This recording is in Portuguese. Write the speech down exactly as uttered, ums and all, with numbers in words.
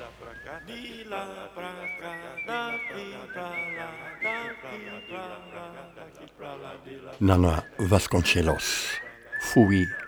De lá pra cá, daqui pra lá, daqui pra lá, daqui pra lá, de lá. Nana Vasconcelos, Fui